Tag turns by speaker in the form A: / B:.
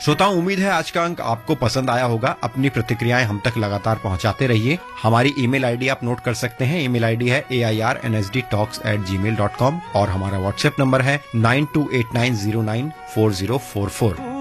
A: श्रोताओं, उम्मीद है आज का अंक आपको पसंद आया होगा। अपनी प्रतिक्रियाएं हम तक लगातार पहुंचाते रहिए। हमारी ईमेल आईडी आप नोट कर सकते हैं। ईमेल आईडी है airnsdtalks@gmail.com और हमारा व्हाट्सएप नंबर है 9289094044।